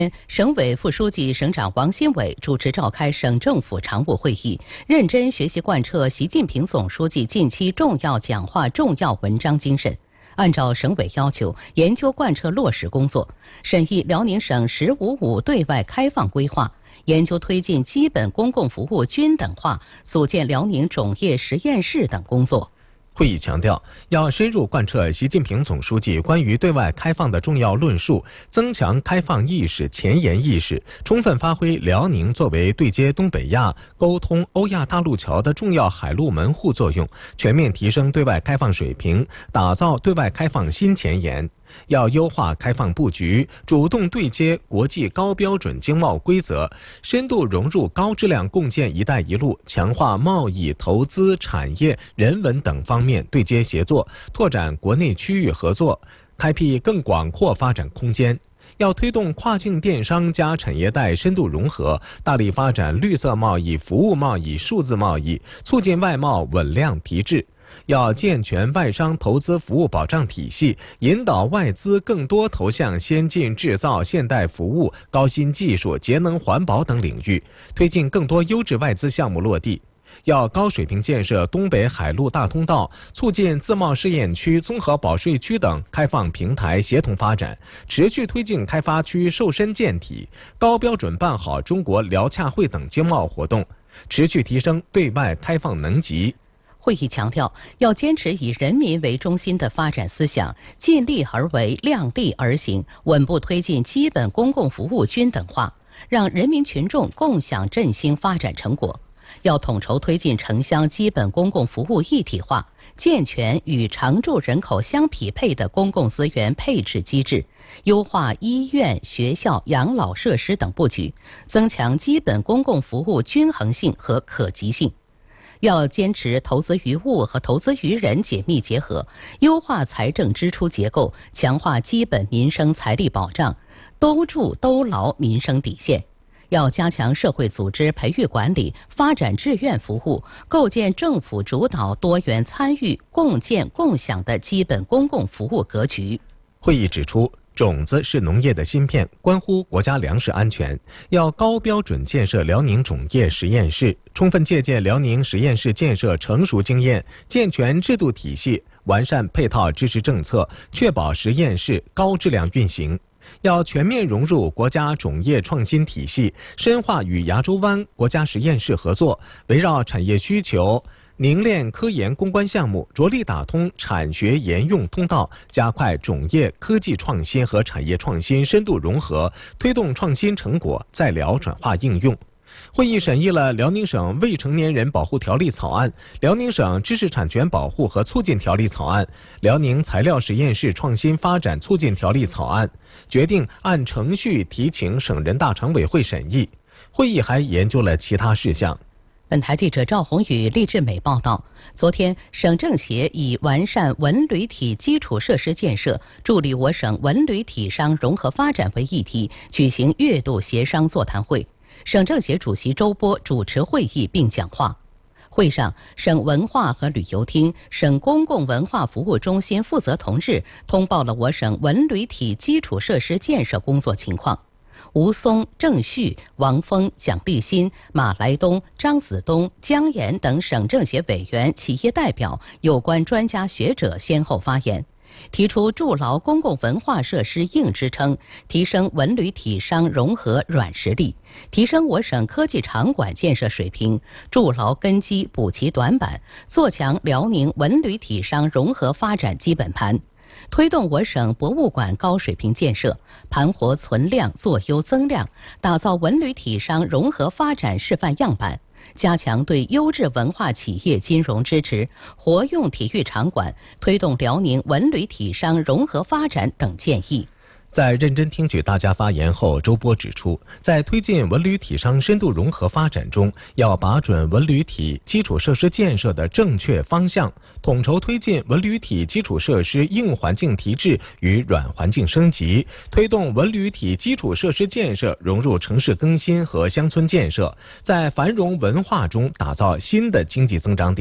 省委副书记、省长王新伟主持召开省政府常务会议，认真学习贯彻习近平总书记近期重要讲话、重要文章精神，按照省委要求，研究贯彻落实工作，审议辽宁省“10+5+5”对外开放规划，研究推进基本公共服务均等化，组建辽宁种业实验室等工作。 会议强调，要深入贯彻习近平总书记关于对外开放的重要论述，增强开放意识、前沿意识，充分发挥辽宁作为对接东北亚、沟通欧亚大陆桥的重要海陆门户作用，全面提升对外开放水平，打造对外开放新前沿。要优化开放布局，主动对接国际高标准经贸规则，深度融入高质量共建“一带一路”，强化贸易、投资、产业、人文等方面对接协作，拓展国内区域合作，开辟更广阔发展空间。要推动跨境电商加产业带深度融合，大力发展绿色贸易、服务贸易、数字贸易，促进外贸稳量提质。要健全外商投资服务保障体系，引导外资更多投向先进制造、现代服务、高新技术、节能环保等领域，推进更多优质外资项目落地。要高水平建设东北海陆大通道，促进自贸试验区、综合保税区等开放平台协同发展，持续推进开发区瘦身健体，高标准办好中国辽洽会等经贸活动，持续提升对外开放能级。 会议强调，要坚持以人民为中心的发展思想，尽力而为，量力而行，稳步推进基本公共服务均等化，让人民群众共享振兴发展成果。要统筹推进城乡基本公共服务一体化，健全与常住人口相匹配的公共资源配置机制，优化医院、学校、养老设施等布局，增强基本公共服务均衡性和可及性。要坚持投资于物和投资于人紧密结合，优化财政支出结构，强化基本民生财力保障，兜住兜牢民生底线。要加强社会组织培育管理，发展志愿服务，构建政府主导、多元参与、共建共享的基本公共服务格局。 会议指出，种子是农业的芯片，关乎国家粮食安全，要高标准建设辽宁种业实验室，充分借鉴辽宁实验室建设成熟经验，健全制度体系，完善配套支持政策，确保实验室高质量运行。要全面融入国家种业创新体系，深化与牙洲湾国家实验室合作，围绕产业需求，凝练科研攻关项目，着力打通产学研用通道，加快种业科技创新和产业创新深度融合，推动创新成果在辽转化应用。会议审议了辽宁省未成年人保护条例草案、辽宁省知识产权保护和促进条例草案、辽宁材料实验室创新发展促进条例草案，决定按程序提请省人大常委会审议。会议还研究了其他事项。 本台记者赵宏宇、厉志美报道，昨天，省政协以完善文旅体基础设施建设，助力我省文旅体商融合发展为议题，举行月度协商座谈会。省政协主席周波主持会议并讲话。会上，省文化和旅游厅、省公共文化服务中心负责同志通报了我省文旅体基础设施建设工作情况。吴松、郑旭、王峰、蒋立新、马来东、张子东、姜岩等省政协委员、企业代表、有关专家学者先后发言，提出筑牢公共文化设施硬支撑，提升文旅体商融合软实力，提升我省科技场馆建设水平，筑牢根基，补齐短板，做强辽宁文旅体商融合发展基本盘，推动我省博物馆高水平建设，盘活存量，做优增量，打造文旅体商融合发展示范样板，加强对优质文化企业金融支持，活用体育场馆，推动辽宁文旅体商融合发展等建议。 在认真听取大家发言后，周波指出，在推进文旅体商深度融合发展中，要把准文旅体基础设施建设的正确方向，统筹推进文旅体基础设施硬环境提质与软环境升级，推动文旅体基础设施建设融入城市更新和乡村建设，在繁荣文化中打造新的经济增长点。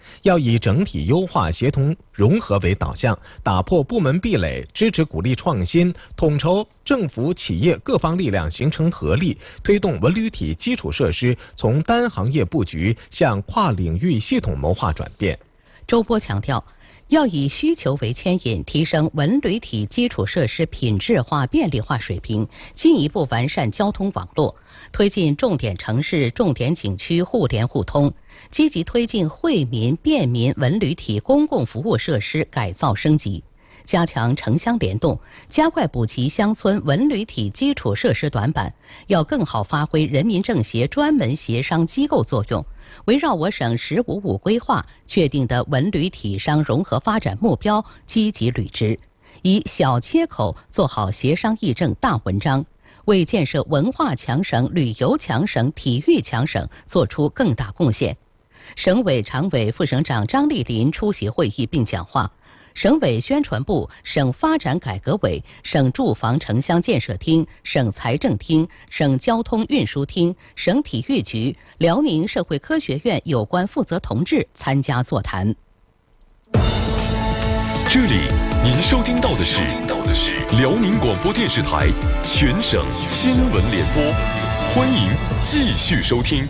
要以整体优化、协同融合为导向，打破部门壁垒，支持鼓励创新，统筹政府、企业各方力量形成合力，推动文旅体基础设施从单行业布局向跨领域系统谋划转变。 周波强调，要以需求为牵引，提升文旅体基础设施品质化、便利化水平，进一步完善交通网络，推进重点城市、重点景区互联互通，积极推进惠民便民文旅体公共服务设施改造升级，加强城乡联动，加快补齐乡村文旅体基础设施短板，要更好发挥人民政协专门协商机构作用，围绕我省“15+5”规划确定的文旅体商融合发展目标积极履职，以小切口做好协商议政大文章，为建设文化强省、旅游强省、体育强省作出更大贡献。省委常委、副省长张丽林出席会议并讲话。省委宣传部、省发展改革委、省住房城乡建设厅、省财政厅、省交通运输厅、省体育局、辽宁社会科学院有关负责同志参加座谈。 这里您收听到的是辽宁广播电视台全省新闻联播，欢迎继续收听。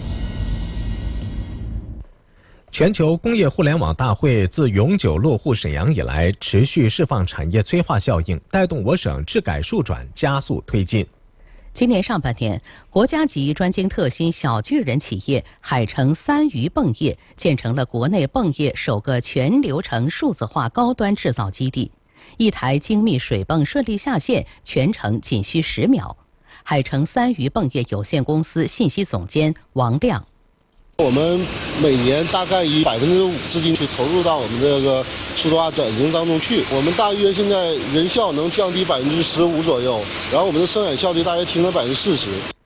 全球工业互联网大会自永久落户沈阳以来，持续释放产业催化效应，带动我省治改数转加速推进。 今年上半年，国家级专精特新小巨人企业海城三余泵业建成了国内泵业首个全流程数字化高端制造基地，一台精密水泵顺利下线，全程仅需10秒。海城三余泵业有限公司信息总监王亮。 我们每年大概以5%资金去投入到我们这个数字化转型当中去，我们大约现在人效能降低15%左右，然后我们的生产效率大约提升40%。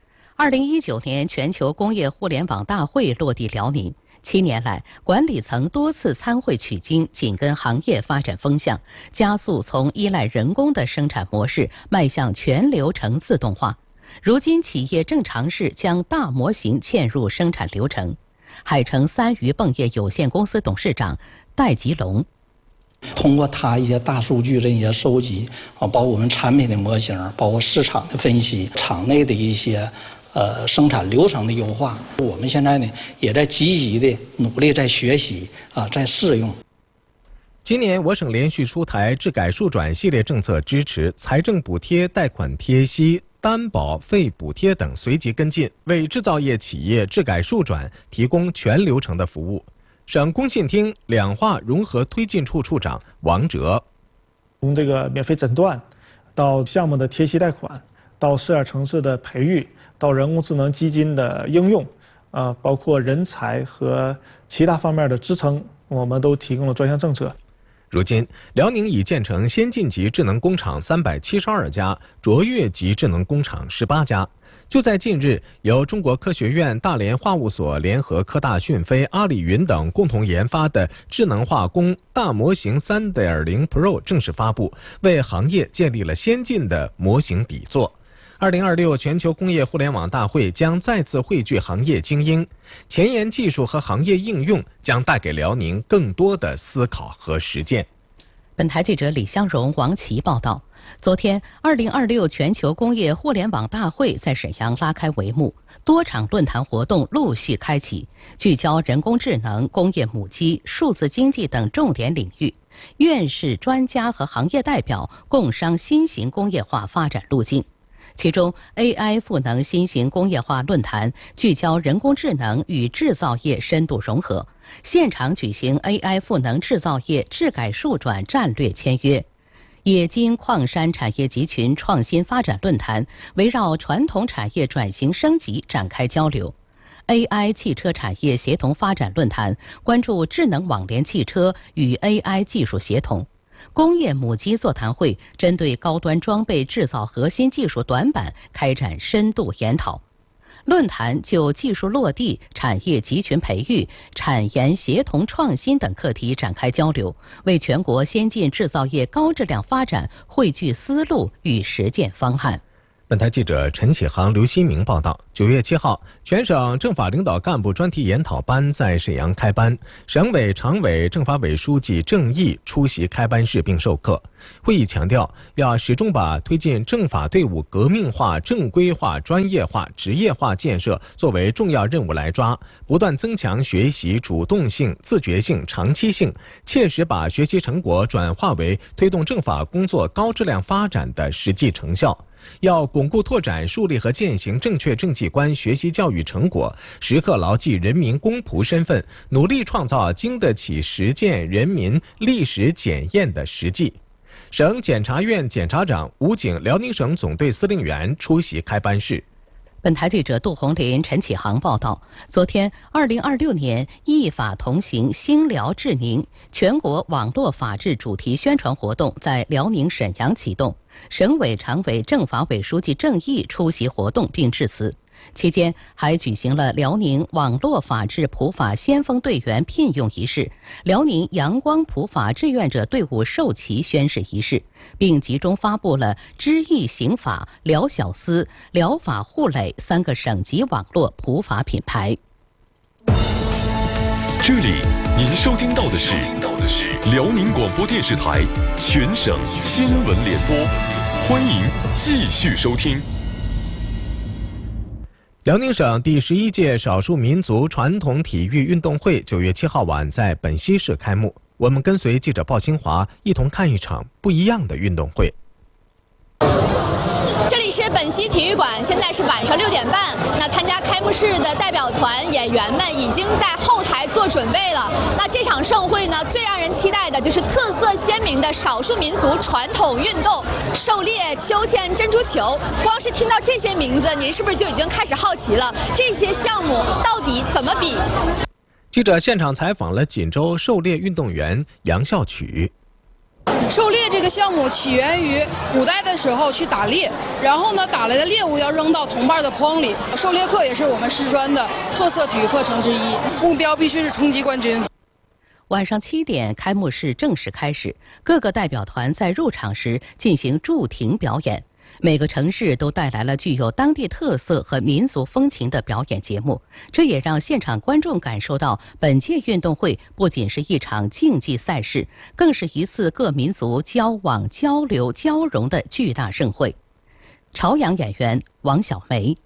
2019年全球工业互联网大会落地辽宁，7年来，管理层多次参会取经，紧跟行业发展风向，加速从依赖人工的生产模式迈向全流程自动化。如今，企业正尝试将大模型嵌入生产流程。海城三余泵业有限公司董事长戴吉龙， 通过它一些大数据的一些收集包括我们产品的模型，包括市场的分析，厂内的一些生产流程的优化，我们现在呢也在积极的努力在学习在试用。 今年我省连续出台治改数转系列政策支持，财政补贴、贷款贴息、担保费补贴等随即跟进，为制造业企业治改数转提供全流程的服务。省工信厅两化融合推进处处长王哲， 从这个免费诊断到项目的贴息贷款，到12城市的培育，到人工智能基金的应用，包括人才和其他方面的支撑，我们都提供了专项政策。 如今，辽宁已建成先进级智能工厂372家，卓越级智能工厂18家。就在近日，由中国科学院大连化物所联合科大讯飞、阿里云等共同研发的智能化工大模型 3.0 Pro 正式发布，为行业建立了先进的模型底座。2026全球工业互联网大会将再次汇聚行业精英，前沿技术和行业应用将带给辽宁更多的思考和实践。 本台记者李香荣、王琦报道。昨天，2026全球工业互联网大会在沈阳拉开帷幕，多场论坛活动陆续开启，聚焦人工智能、工业母机、数字经济等重点领域。院士、专家和行业代表共商新型工业化发展路径。其中 AI 赋能新型工业化论坛聚焦人工智能与制造业深度融合，现场举行 AI 赋能制造业治改数转战略签约。冶金矿山产业集群创新发展论坛围绕传统产业转型升级展开交流。AI 汽车产业协同发展论坛关注智能网联汽车与 AI 技术协同。工业母机座谈会针对高端装备制造核心技术短板开展深度研讨。论坛就技术落地、产业集群培育、产研协同创新等课题展开交流，为全国先进制造业高质量发展汇聚思路与实践方案。 本台记者陈启航、刘新明报道，9月7号，全省政法领导干部专题研讨班在沈阳开班，省委常委、政法委书记郑毅出席开班式并授课。会议强调，要始终把推进政法队伍革命化、正规化、专业化、职业化建设作为重要任务来抓，不断增强学习主动性、自觉性、长期性，切实把学习成果转化为推动政法工作高质量发展的实际成效。要巩固拓展树立和践行正确政绩观学习教育成果，时刻牢记人民公仆身份，努力创造经得起实践人民历史检验的实际。省检察院检察长、武警辽宁省总队司令员出席开班式。 本台记者杜红林、陈启航报道，昨天，2026年依法同行兴辽治宁全国网络法治主题宣传活动在辽宁沈阳启动，省委常委、政法委书记郑毅出席活动并致辞。期间还举行了辽宁网络法治普法先锋队员聘用仪式、辽宁阳光普法志愿者队伍授旗宣誓仪式，并集中发布了知易行法、辽小司、辽法互磊3个省级网络普法品牌。 这里您收听到的是辽宁广播电视台全省新闻联播，欢迎继续收听。 辽宁省第11届少数民族传统体育运动会9月7号晚在本溪市开幕。我们跟随记者鲍新华一同看一场不一样的运动会。 这里是本溪体育馆，现在是晚上6点半。那参加开幕式的代表团演员们已经在后台做准备了。那这场盛会呢，最让人期待的就是特色鲜明的少数民族传统运动——狩猎、秋千、珍珠球。光是听到这些名字，您是不是就已经开始好奇了？这些项目到底怎么比？ 记者现场采访了锦州狩猎运动员杨孝曲。 狩猎这个项目起源于古代的时候去打猎，然后呢，打来的猎物要扔到同伴的筐里。狩猎课也是我们师专的特色体育课程之一，目标必须是冲击冠军。 晚上7点，开幕式正式开始，各个代表团在入场时进行驻停表演。每个城市都带来了具有当地特色和民族风情的表演节目，这也让现场观众感受到本届运动会不仅是一场竞技赛事，更是一次各民族交往、交流、交融的巨大盛会。朝阳演员王小梅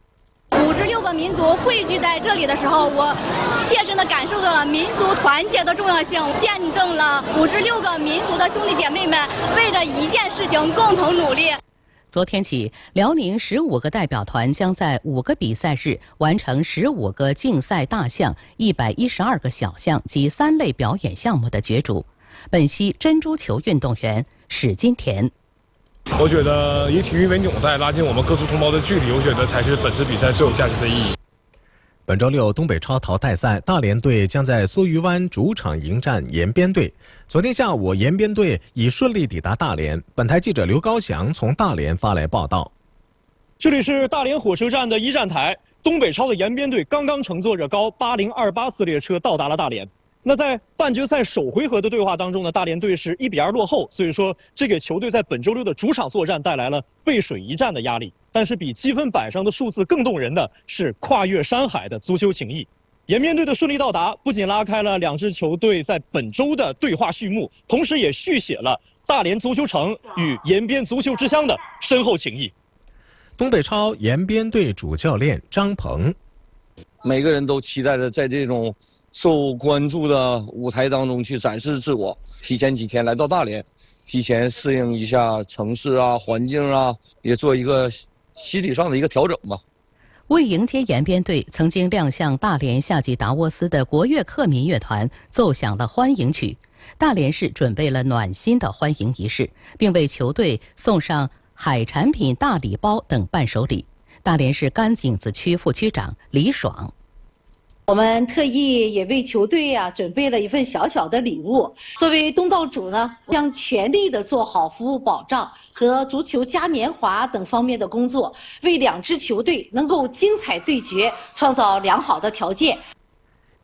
：56个民族汇聚在这里的时候，我切身地感受到了民族团结的重要性，见证了56个民族的兄弟姐妹们为了一件事情共同努力。 昨天起，辽宁15个代表团将在5个比赛日完成15个竞赛大项、112个小项及3类表演项目的角逐。本溪珍珠球运动员史金田： 我觉得以体育为纽带，拉近我们各族同胞的距离，我觉得才是本次比赛最有价值的意义。 本周6，东北超淘汰赛，大连队将在梭鱼湾主场迎战延边队。昨天下午，延边队已顺利抵达大连。本台记者刘高翔从大连发来报道。 这里是大连火车站的1站台，东北超的延边队刚刚乘坐着高8028次列车到达了大连。那在半决赛首回合的对话当中呢，大连队是1比2落后，所以说这给球队在本周6的主场作战带来了背水一战的压力。但是比积分板上的数字更动人的是跨越山海的足球情谊。延边队的顺利到达，不仅拉开了2支球队在本周的对话序幕，同时也续写了大连足球城与延边足球之乡的深厚情谊。 东北超延边队主教练张鹏： 每个人都期待着在这种受关注的舞台当中去展示自我。提前几天来到大连，提前适应一下城市啊、环境啊，也做一个心理上的一个调整吧。 为迎接延边队，曾经亮相大连夏季达沃斯的国乐客民乐团奏响了欢迎曲。大连市准备了暖心的欢迎仪式，并为球队送上海产品大礼包等伴手礼。大连市甘井子区副区长李爽： 我们特意也为球队准备了一份小小的礼物。作为东道主呢，将全力的做好服务保障和足球嘉年华等方面的工作，为2支球队能够精彩对决创造良好的条件。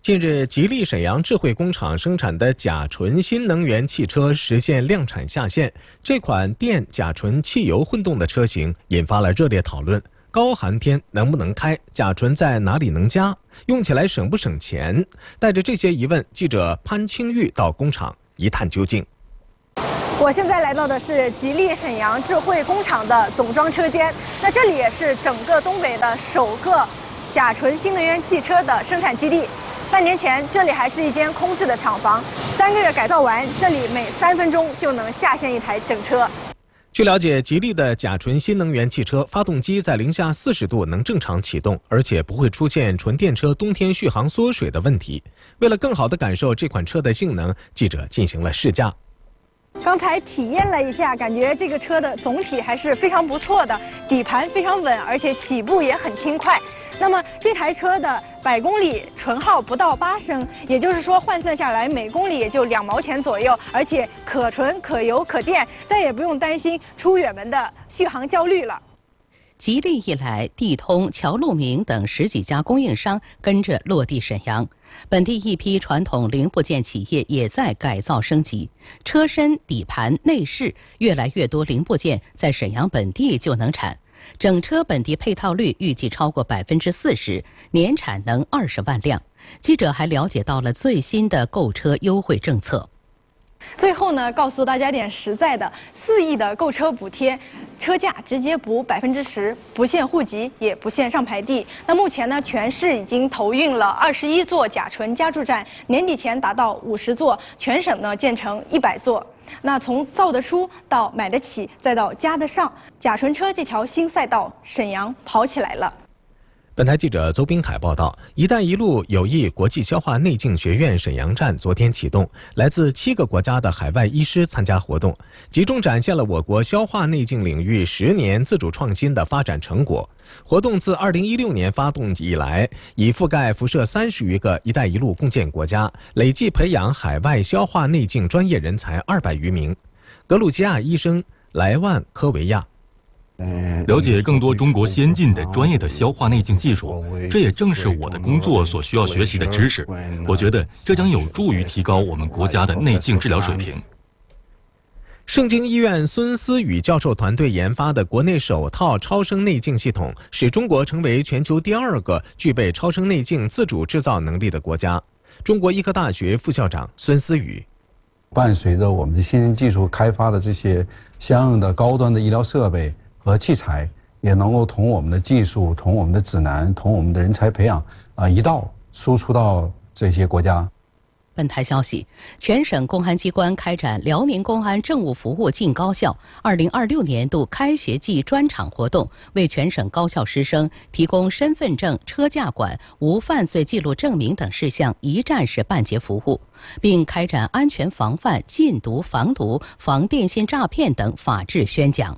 近日，吉利沈阳智慧工厂生产的甲醇新能源汽车实现量产下线。这款电甲醇汽油混动的车型引发了热烈讨论。高寒天能不能开？甲醇在哪里能加？用起来省不省钱？带着这些疑问，记者潘清玉到工厂一探究竟。 我现在来到的是吉利沈阳智慧工厂的总装车间，那这里也是整个东北的首个甲醇新能源汽车的生产基地。半年前，这里还是一间空置的厂房，3个月改造完，这里每3分钟就能下线一台整车。 据了解，吉利的甲醇新能源汽车发动机在零下40度能正常启动，而且不会出现纯电车冬天续航缩水的问题。为了更好地感受这款车的性能，记者进行了试驾。 刚才体验了一下，感觉这个车的总体还是非常不错的，底盘非常稳，而且起步也很轻快。那么这台车的100公里纯耗不到8升，也就是说换算下来每公里也就2毛钱左右，而且可纯、可油、可电，再也不用担心出远门的续航焦虑了。 吉利一来，地通、乔路明等10几家供应商跟着落地沈阳，本地一批传统零部件企业也在改造升级，车身、底盘、内饰越来越多零部件在沈阳本地就能产，整车本地配套率预计超过40%，年产能20万辆。记者还了解到了最新的购车优惠政策。 最后呢，告诉大家点实在的，4亿的购车补贴，车价直接补10%，不限户籍，也不限上牌地。那目前呢，全市已经投运了21座甲醇加注站，年底前达到50座，全省呢建成100座。那从造得出到买得起，再到加得上，甲醇车这条新赛道，沈阳跑起来了。 本台记者邹滨凯报道，一带一路友谊国际消化内镜学院沈阳站昨天启动，来自7个国家的海外医师参加活动，集中展现了我国消化内镜领域10年自主创新的发展成果。活动自2016年发动以来，已覆盖辐射30余个一带一路共建国家，累计培养海外消化内镜专业人才200余名。格鲁吉亚医生莱万科维亚。 了解更多中国先进的专业的消化内镜技术，这也正是我的工作所需要学习的知识。我觉得这将有助于提高我们国家的内镜治疗水平。 盛京医院孙思宇教授团队研发的国内首套超声内镜系统，使中国成为全球第2个具备超声内镜自主制造能力的国家。中国医科大学副校长孙思宇。 伴随着我们的先进技术开发的这些相应的高端的医疗设备和器材，也能够同我们的技术、同我们的指南、同我们的人才培养一道输出到这些国家。 本台消息，全省公安机关开展辽宁公安政务服务进高校2026年度开学季专场活动，为全省高校师生提供身份证、车驾管、无犯罪记录证明等事项一站式办结服务，并开展安全防范、禁毒、防毒、防电信诈骗等法治宣讲。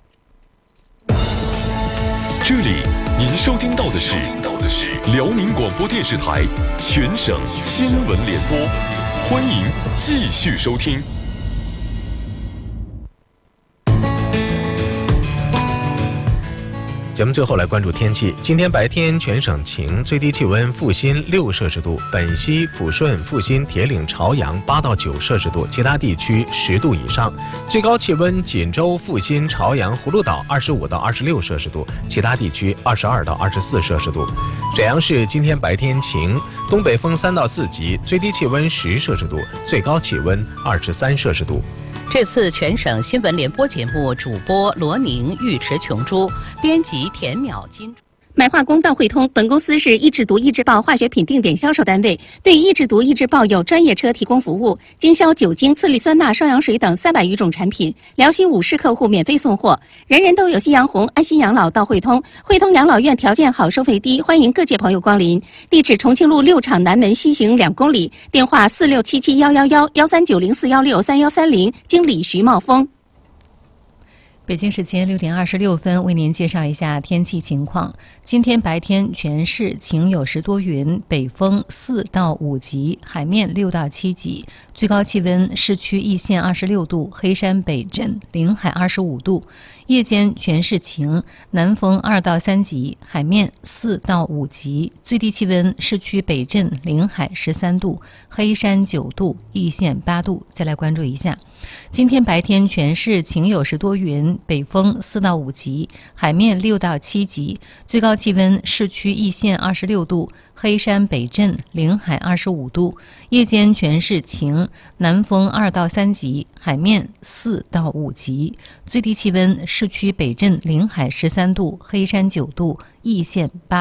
这里您收听到的是辽宁广播电视台全省新闻联播，欢迎继续收听。 节目最后来关注天气。今天白天全省晴，最低气温阜新6摄氏度，本溪、抚顺、阜新、铁岭、朝阳8到9摄氏度，其他地区10度以上。最高气温锦州、阜新、朝阳、葫芦岛25到26摄氏度，其他地区22到24摄氏度。沈阳市今天白天晴，东北风3到4级，最低气温10摄氏度，最高气温23摄氏度。 这次全省新闻联播节目主播罗宁、尉迟琼珠，编辑田淼金。 买化工到汇通，本公司是一制毒、一制爆化学品定点销售单位，对一制毒、一制爆有专业车提供服务，经销酒精、次氯酸钠、双氧水等300余种产品，辽西50客户免费送货。人人都有夕阳红，安心养老到汇通。汇通养老院条件好，收费低，欢迎各界朋友光临。地址：重庆路6厂南门西行2公里，电话4677111139041631330，经理徐茂峰。 北京时间6点26分，为您介绍一下天气情况。今天白天全市晴有时多云，北风4到5级，海面6到7级，最高气温市区易县26度，黑山北镇临海25度。夜间全市晴，南风2到3级，海面4到5级，最低气温市区北镇临海13度，黑山9度，易县8度。再来关注一下，今天白天全市晴有时多云，北风4到5级，海面6到7级，最高气温市区易县26度，黑山北镇临海25度。夜间全市晴，南风2到3级，海面4到5级，最低气温市区北镇临海13度，黑山9度，易县8